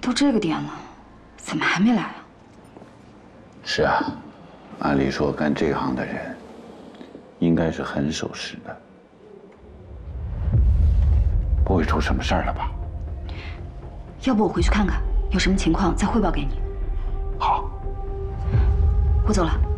都这个点了，怎么还没来啊？ 是啊，按理说干这行的人，应该是很守时的，不会出什么事儿了吧？ 要不我回去看看，有什么情况再汇报给你。 好， 我走了。